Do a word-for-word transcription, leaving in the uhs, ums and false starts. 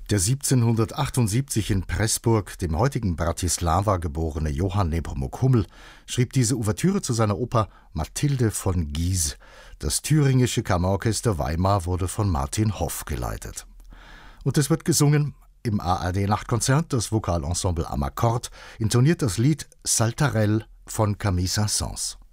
Der siebzehnhundertachtundsiebzig in Pressburg, dem heutigen Bratislava, geborene Johann Nepomuk Hummel schrieb diese Ouvertüre zu seiner Oper Mathilde von Guise. Das Thüringische Kammerorchester Weimar wurde von Martin Hoff geleitet. Und es wird gesungen im A R D-Nachtkonzert. Das Vokalensemble Amakord intoniert das Lied Saltarelle von Camille Saint-Saëns.